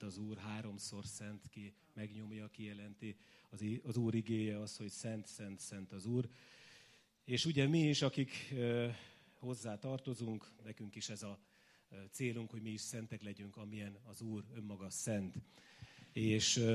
az Úr, háromszor szent, ki megnyomja, kijelenti. Az Úr igéje az, hogy szent, szent, szent az Úr. És ugye mi is, akik hozzá tartozunk, nekünk is ez a célunk, hogy mi is szentek legyünk, amilyen az Úr önmaga szent. És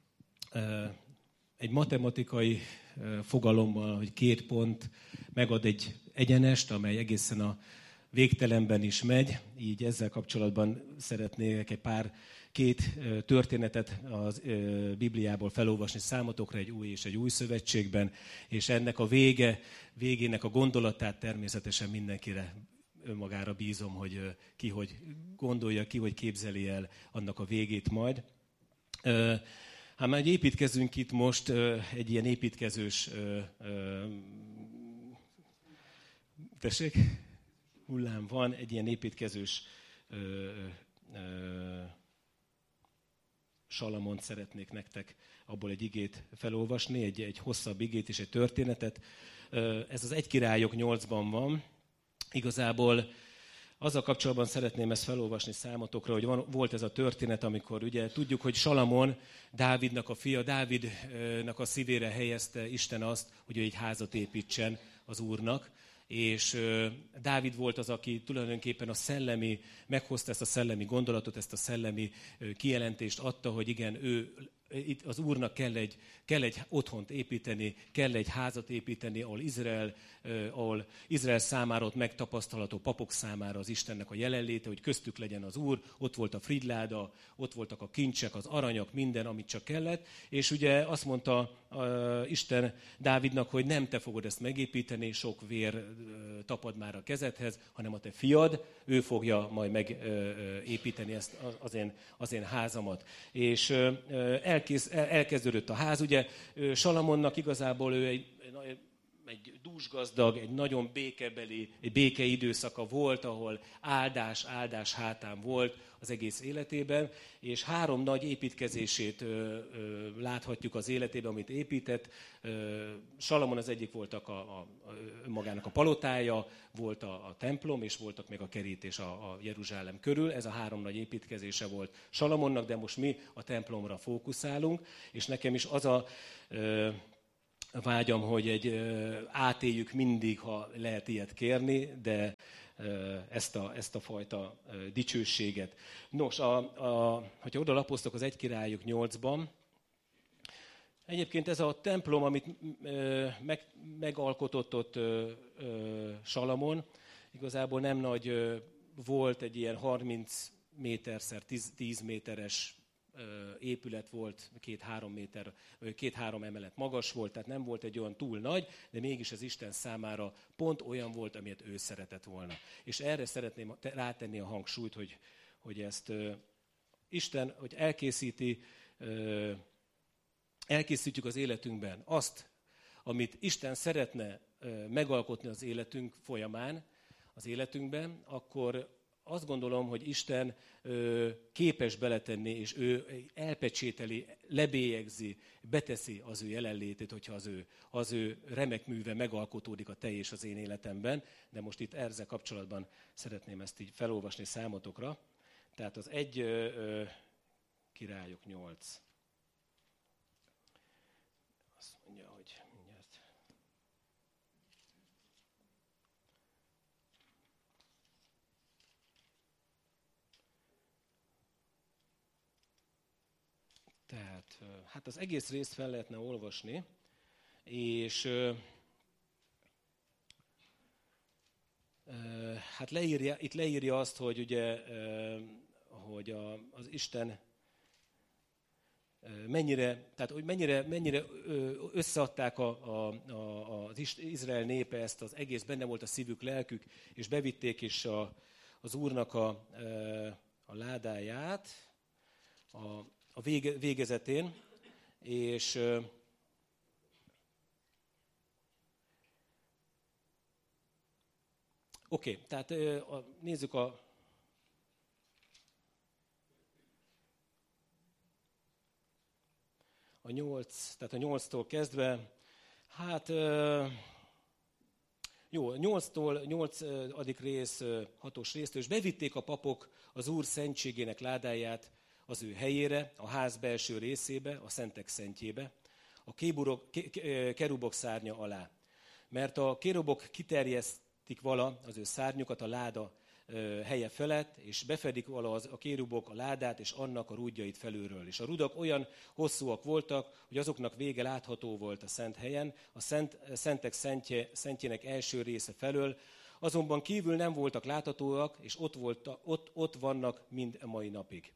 egy matematikai fogalommal, hogy 2 pont megad egy egyenest, amely egészen a végtelenben is megy. Így ezzel kapcsolatban szeretnék két történetet a Bibliából felolvasni számotokra, egy új és egy új szövetségben, és ennek a végének a gondolatát természetesen mindenkire önmagára bízom, hogy ki hogy gondolja, ki hogy képzeli el annak a végét majd. Hát már építkezünk itt most, egy ilyen építkezős... Tessék? Hullám van, egy ilyen építkezős Salamont szeretnék nektek abból egy igét felolvasni, egy hosszabb igét és egy történetet. Ez az 1 Királyok 8-ban van. Igazából azzal kapcsolatban szeretném ezt felolvasni számotokra, hogy volt ez a történet, amikor ugye tudjuk, hogy Salamon, Dávidnak a fia, Dávidnak a szívére helyezte Isten azt, hogy ő egy házat építsen az Úrnak, és Dávid volt az, aki tulajdonképpen meghozta ezt a szellemi gondolatot, ezt a szellemi kijelentést adta, hogy igen, itt az Úrnak kell egy otthont építeni, kell egy házat építeni, ahol Izrael számára ott megtapasztalható, papok számára az Istennek a jelenléte, hogy köztük legyen az Úr, ott volt a frigyláda, ott voltak a kincsek, az aranyak, minden, amit csak kellett, és ugye azt mondta Isten Dávidnak, hogy nem te fogod ezt megépíteni, sok vér tapad már a kezedhez, hanem a te fiad, ő fogja majd megépíteni ezt az én házamat. És elkezdődött a ház. Ugye Salamonnak igazából ő egy dúsgazdag, egy nagyon békebeli, egy békeidőszaka volt, ahol áldás hátán volt az egész életében, és 3 nagy építkezését láthatjuk az életében, amit épített. Salamon az egyik voltak magának a palotája, volt a templom, és voltak még a kerítés a Jeruzsálem körül. Ez a 3 nagy építkezése volt Salamonnak, de most mi a templomra fókuszálunk, és nekem is az a vágyam, hogy átéljük mindig, ha lehet ilyet kérni, de ezt a fajta dicsőséget. Nos, hogyha oda lapoztok az 1 Királyok 8-ban, egyébként ez a templom, amit megalkotott ott Salamon, igazából nem nagy volt, egy ilyen 30 méterszer 10 méteres épület volt, 2-3 emelet magas volt, tehát nem volt egy olyan túl nagy, de mégis az Isten számára pont olyan volt, amilyet ő szeretett volna. És erre szeretném rátenni a hangsúlyt, hogy ezt Isten, hogy elkészítjük az életünkben azt, amit Isten szeretne megalkotni az életünk folyamán, az életünkben, akkor azt gondolom, hogy Isten képes beletenni, és ő elpecsételi, lebélyegzi, beteszi az ő jelenlétét, hogyha az ő remek műve megalkotódik a te és az én életemben. De most itt ezzel kapcsolatban szeretném ezt így felolvasni számotokra. Tehát az 1 Királyok 8. Azt mondja, hogy mindjárt... Tehát, hát az egész részt fel lehetne olvasni, és hát itt leírja azt, hogy ugye, hogy az Isten mennyire összeadták az Izrael népe ezt az egész, benne volt a szívük, lelkük, és bevitték is az Úrnak a ládáját a végezetén, és oké, tehát nézzük a 8-tól kezdve, hát jó, 8-tól 8. rész, 6. résztől, és bevitték a papok az Úr szentségének ládáját az ő helyére, a ház belső részébe, a szentek szentjébe, a kerubok szárnya alá. Mert a kerubok kiterjesztik vala az ő szárnyukat a láda helye felett, és befedik vala a kérubok a ládát, és annak a rúdjait felülről. És a rudak olyan hosszúak voltak, hogy azoknak vége látható volt a szent helyen, a szentek szentjének első része felől, azonban kívül nem voltak láthatóak, és ott vannak mind a mai napig.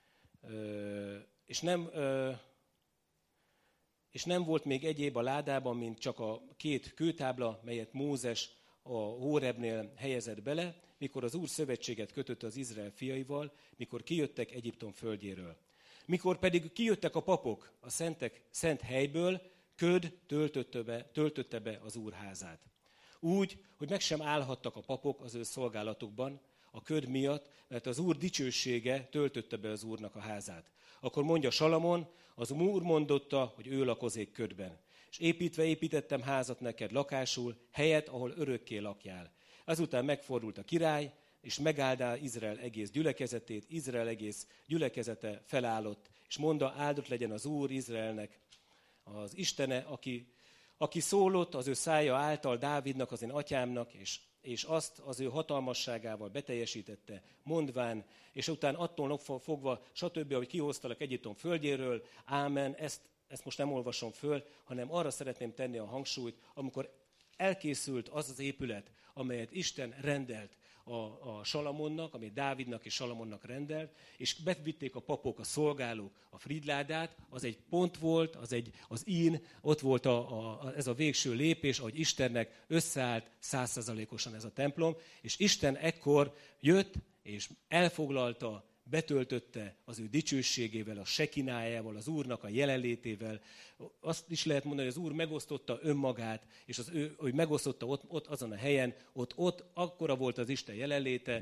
És nem volt még egyéb a ládában, mint csak a 2 kőtábla, melyet Mózes a Hórebnél helyezett bele, mikor az Úr szövetséget kötötte az Izrael fiaival, mikor kijöttek Egyiptom földjéről. Mikor pedig kijöttek a papok a szent helyből, köd töltötte be az Úr házát. Úgy, hogy meg sem állhattak a papok az ő szolgálatukban, a köd miatt, mert az Úr dicsősége töltötte be az Úrnak a házát. Akkor mondja Salamon, az Úr mondotta, hogy ő lakozik ködben. És építettem házat neked lakásul, helyet, ahol örökké lakjál. Azután megfordult a király, és megáldá Izrael egész gyülekezetét, Izrael egész gyülekezete felállott, és mondta, áldott legyen az Úr Izraelnek, az Istene, aki szólott az ő szája által Dávidnak, az én atyámnak, és azt az ő hatalmasságával beteljesítette, mondván, és utána attól fogva, stb., hogy kihoztalak Egyiptom földjéről, ámen, ezt most nem olvasom föl, hanem arra szeretném tenni a hangsúlyt, amikor elkészült az az épület, amelyet Isten rendelt a Salamonnak, amit Dávidnak és Salamonnak rendelt, és bevitték a papok, a szolgálók a fridládát, az egy pont volt, az ín, ott volt ez a végső lépés, ahogy Istennek összeállt 100%-osan ez a templom, és Isten ekkor jött, és elfoglalta, betöltötte az ő dicsőségével, a sekinájával, az Úrnak a jelenlétével. Azt is lehet mondani, hogy az Úr megosztotta önmagát, és hogy megosztotta ott azon a helyen, ott akkora volt az Isten jelenléte,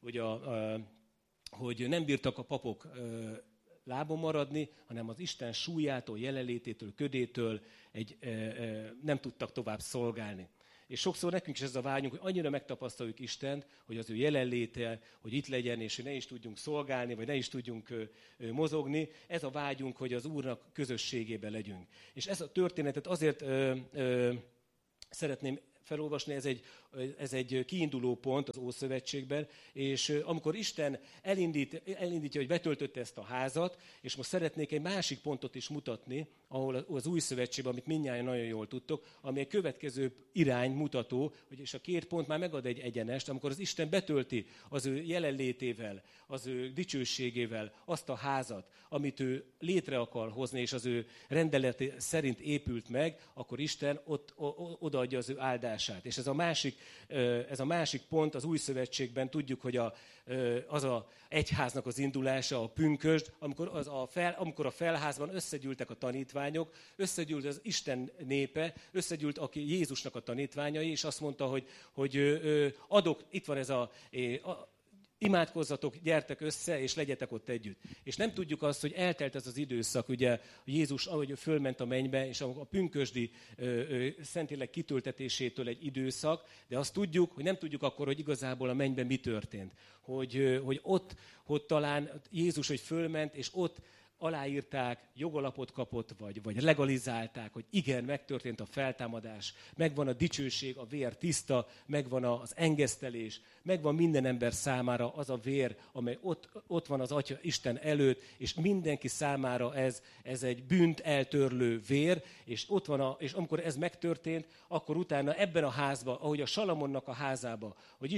hogy nem bírtak a papok lábon maradni, hanem az Isten súlyától, jelenlététől, ködétől nem tudtak tovább szolgálni. És sokszor nekünk is ez a vágyunk, hogy annyira megtapasztaljuk Istent, hogy az ő jelenléte, hogy itt legyen, és hogy ne is tudjunk szolgálni, vagy ne is tudjunk mozogni. Ez a vágyunk, hogy az Úrnak közösségében legyünk. És ez a történetet azért szeretném felolvasni, ez egy kiinduló pont az Ószövetségben, és amikor Isten elindítja, hogy betöltötte ezt a házat, és most szeretnék egy másik pontot is mutatni, ahol az Új Szövetségben, amit mindnyájan nagyon jól tudtok, ami egy következő iránymutató, és a 2 pont már megad egy egyenest, amikor az Isten betölti az ő jelenlétével, az ő dicsőségével azt a házat, amit ő létre akar hozni, és az ő rendelete szerint épült meg, akkor Isten odaadja az ő áldását. És ez a másik pont az Új Szövetségben tudjuk, hogy az a egyháznak az indulása, a pünkösd, amikor a felházban összegyűltek a tanítványok, összegyűlt az Isten népe, összegyűlt aki Jézusnak a tanítványai, és azt mondta, hogy adok, itt van ez imádkozzatok, gyertek össze, és legyetek ott együtt. És nem tudjuk azt, hogy eltelt ez az időszak, ugye Jézus, ahogy fölment a mennybe, és a pünkösdi Szentlélek kitöltetésétől egy időszak, de azt tudjuk, hogy nem tudjuk akkor, hogy igazából a mennyben mi történt. Hogy ott talán Jézus, hogy fölment, és ott aláírták, jogalapot kapott, vagy legalizálták, hogy igen, megtörtént a feltámadás, megvan a dicsőség, a vér tiszta, megvan az engesztelés, megvan minden ember számára az a vér, amely ott van az Atya Isten előtt, és mindenki számára ez egy bűnt eltörlő vér, és ott van és amikor ez megtörtént, akkor utána ebben a házban, ahogy a Salamonnak a házába, hogy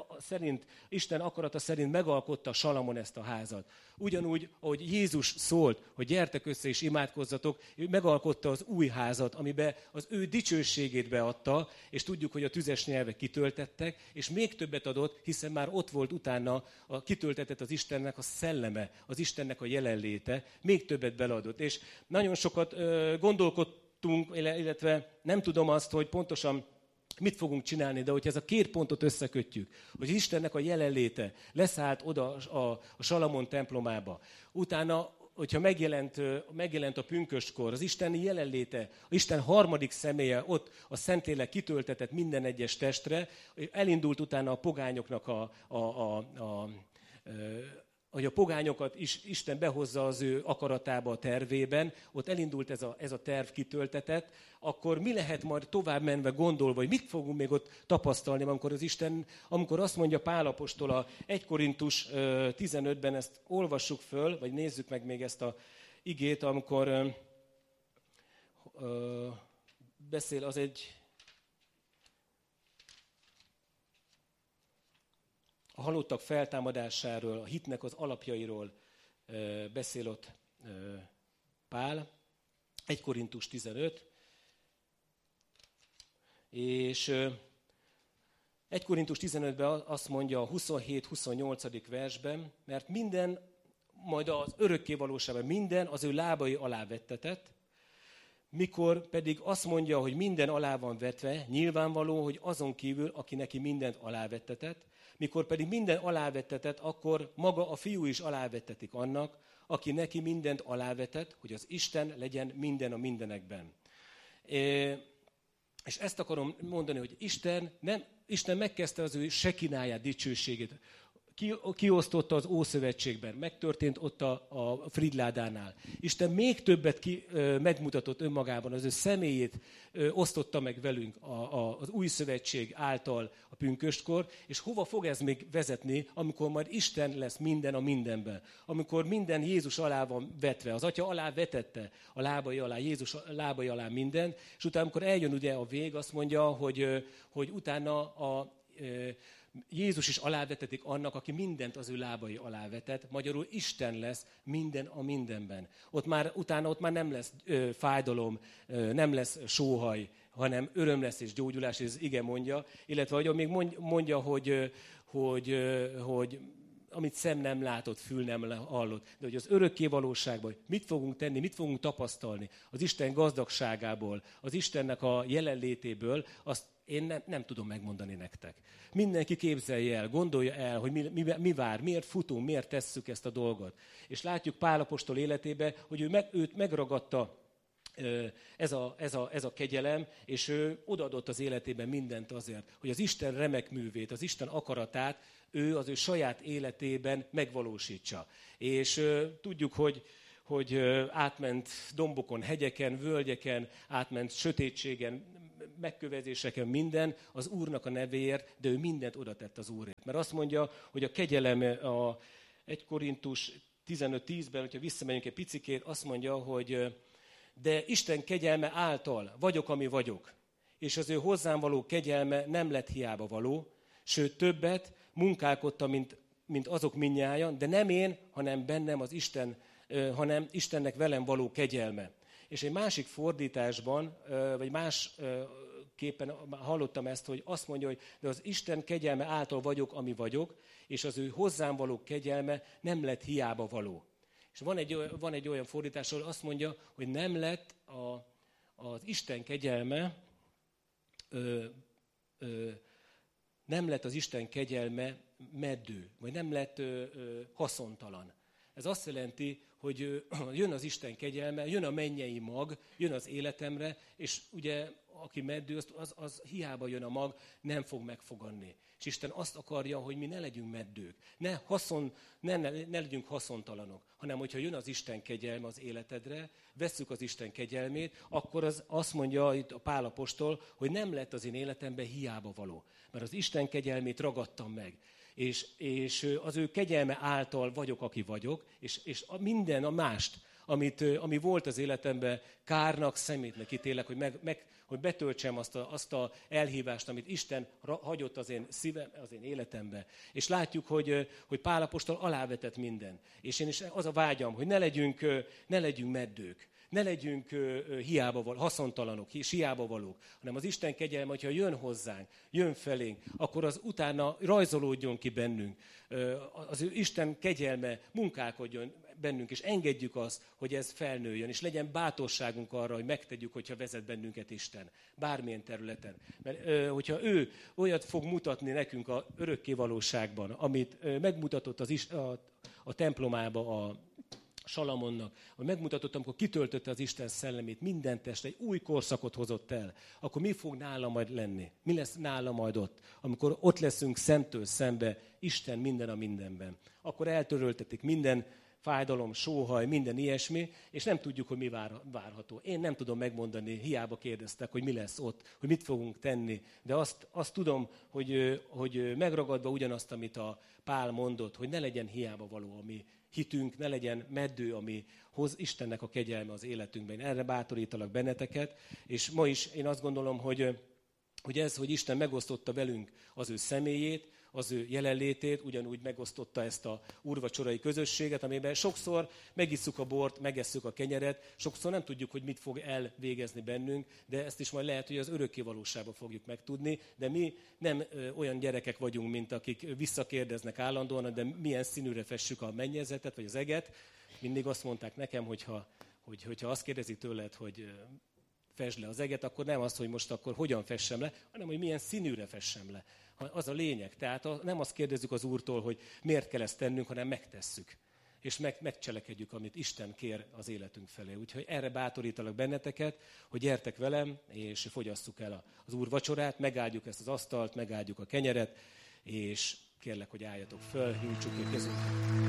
Isten akarata szerint megalkotta Salamon ezt a házat. Ugyanúgy, ahogy Jézus szólt, hogy gyertek össze és imádkozzatok, ő megalkotta az új házat, amiben az ő dicsőségét beadta, és tudjuk, hogy a tüzes nyelvek kitöltettek, és még többet adott, hiszen már ott volt utána kitöltetett az Istennek a szelleme, az Istennek a jelenléte, még többet beleadott. És nagyon sokat gondolkodtunk, illetve nem tudom azt, hogy pontosan mit fogunk csinálni, de hogyha ez a 2 pontot összekötjük, hogy Istennek a jelenléte leszállt oda a Salamon templomába, utána, hogyha megjelent a pünköstkor, az Isten jelenléte, a Isten harmadik személye ott a Szentlélek kitöltetett minden egyes testre, elindult utána a pogányoknak hogy a pogányokat is Isten behozza az ő akaratába, a tervében, ott elindult ez a terv kitöltetett, akkor mi lehet majd tovább menve gondolva, hogy mit fogunk még ott tapasztalni, amikor azt mondja Pál apostol a 1 Korintus 15-ben, ezt olvassuk föl, vagy nézzük meg még ezt a igét, amikor beszél, az egy a halottak feltámadásáról, a hitnek az alapjairól beszél ott Pál, 1 Korintus 15, és 1 Korintus 15-ben azt mondja a 27-28. versben, mert minden, majd az örökké valóságban minden az ő lábai alá vettetett, mikor pedig azt mondja, hogy minden alá van vetve, nyilvánvaló, hogy azon kívül, aki neki mindent alávettetett, mikor pedig minden alávettetett, akkor maga a fiú is alávettetik annak, aki neki mindent alávetett, hogy az Isten legyen minden a mindenekben. És ezt akarom mondani, hogy Isten megkezdte az ő sekináját, dicsőségét. Kiosztotta az Ószövetségben, megtörtént ott a Fridládánál. Isten még többet megmutatott önmagában, az ő személyét osztotta meg velünk az Új Szövetség által a pünköstkor, és hova fog ez még vezetni, amikor majd Isten lesz minden a mindenben. Amikor minden Jézus alá van vetve, az Atya alá vetette a lábai alá, Jézus lábai alá mindent, és utána, amikor eljön ugye a vég, azt mondja, hogy utána Jézus is alávetetik annak, aki mindent az ő lábai alá vetett. Magyarul Isten lesz minden a mindenben. Utána ott már nem lesz fájdalom, nem lesz sóhaj, hanem öröm lesz és gyógyulás, és ez ige mondja. Illetve, hogy még mondja, hogy amit szem nem látott, fül nem hallott, de hogy az örökké valóságban mit fogunk tenni, mit fogunk tapasztalni az Isten gazdagságából, az Istennek a jelenlétéből, azt én nem tudom megmondani nektek. Mindenki képzelje el, gondolja el, hogy mi vár, miért futunk, miért tesszük ezt a dolgot. És látjuk Pál apostol életébe, hogy őt megragadta ez a kegyelem, és ő odaadott az életében mindent azért, hogy az Isten remek művét, az Isten akaratát ő az ő saját életében megvalósítsa. És tudjuk, hogy átment dombokon, hegyeken, völgyeken, átment sötétségen, megkövezéseken, minden az Úrnak a nevéért, de ő mindent oda tett az Úrért. Mert azt mondja, hogy a kegyelem, a 1 Korintus 15:10-ben, hogyha visszamegyünk egy picikét, azt mondja, hogy de Isten kegyelme által vagyok, ami vagyok, és az ő hozzám való kegyelme nem lett hiába való, sőt többet munkálkodtam, mint azok mindnyájan, de nem én, hanem bennem az Isten, hanem Istennek velem való kegyelme. És egy másik fordításban, vagy másképpen hallottam ezt, hogy azt mondja, hogy de az Isten kegyelme által vagyok, ami vagyok, és az ő hozzám való kegyelme nem lett hiába való. És van egy olyan fordítás, ahol azt mondja, hogy nem lett az Isten kegyelme, nem lett az Isten kegyelme meddő, vagy nem lett haszontalan. Ez azt jelenti, hogy jön az Isten kegyelme, jön a mennyei mag, jön az életemre, és ugye aki meddő, az hiába jön a mag, nem fog megfoganni. És Isten azt akarja, hogy mi ne legyünk meddők, ne legyünk haszontalanok, hanem hogyha jön az Isten kegyelme az életedre, vesszük az Isten kegyelmét, akkor azt mondja itt a Pál apostol, hogy nem lett az én életemben hiába való, mert az Isten kegyelmét ragadtam meg. És az ő kegyelme által vagyok, aki vagyok, és minden a mást, ami volt az életemben, kárnak, szemétnek ítélek, hogy betöltsem azt a elhívást, amit Isten hagyott az én szívem, az én életembe. És látjuk, hogy Pál apostol alávetett minden. És én is az a vágyam, hogy ne legyünk meddők, ne legyünk haszontalanok, és hiába valók, hanem az Isten kegyelme, hogyha jön hozzánk, jön felénk, akkor az utána rajzolódjon ki bennünk. Az ő Isten kegyelme munkálkodjon bennünk, és engedjük azt, hogy ez felnőjön, és legyen bátorságunk arra, hogy megtegyük, hogyha vezet bennünket Isten, bármilyen területen. Mert hogyha ő olyat fog mutatni nekünk a örökké valóságban, amit megmutatott a templomába a Salamonnak, hogy megmutatott, amikor kitöltötte az Isten szellemét, minden testre, egy új korszakot hozott el, akkor mi fog nála majd lenni? Mi lesz nála majd ott? Amikor ott leszünk szemtől szembe, Isten minden a mindenben. Akkor eltöröltetik minden fájdalom, sóhaj, minden ilyesmi, és nem tudjuk, hogy mi várható. Én nem tudom megmondani, hiába kérdeztek, hogy mi lesz ott, hogy mit fogunk tenni, de azt tudom, hogy megragadva ugyanazt, amit a Pál mondott, hogy ne legyen hiába való a mi hitünk, ne legyen meddő, ami hoz Istennek a kegyelme az életünkben. Erre bátorítalak benneteket, és ma is én azt gondolom, hogy Isten megosztotta velünk az ő személyét, az ő jelenlétét, ugyanúgy megosztotta ezt a úrvacsorai közösséget, amiben sokszor megisszuk a bort, megesszük a kenyeret, sokszor nem tudjuk, hogy mit fog elvégezni bennünk, de ezt is majd lehet, hogy az örökké valóságban fogjuk megtudni, de mi nem olyan gyerekek vagyunk, mint akik visszakérdeznek állandóan, de milyen színűre fessük a mennyezetet, vagy az eget. Mindig azt mondták nekem, hogyha azt kérdezik tőled, hogy fessd le az eget, akkor nem az, hogy most akkor hogyan fessem le, hanem hogy milyen színűre fessem le. Az a lényeg. Tehát nem azt kérdezzük az Úrtól, hogy miért kell ezt tennünk, hanem megtesszük. És megcselekedjük, amit Isten kér az életünk felé. Úgyhogy erre bátorítalak benneteket, hogy gyertek velem, és fogyasszuk el az Úr vacsorát, megáldjuk ezt az asztalt, megáldjuk a kenyeret, és kérlek, hogy álljatok föl, nyújtsuk ki kezünket.